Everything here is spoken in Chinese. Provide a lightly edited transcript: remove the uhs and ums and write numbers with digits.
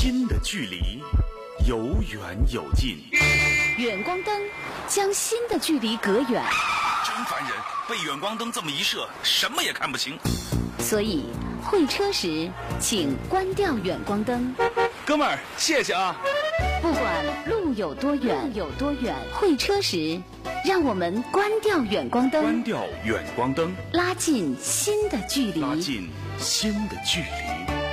心的距离有远有近。 远光灯将心的距离隔远。 真烦人，被远光灯这么一射，什么也看不清。 所以会车时请关掉远光灯。 哥们儿，谢谢啊。 不管路有多远，会车时让我们关掉远光灯， 关掉远光灯， 拉近心的距离， 拉近心的距离。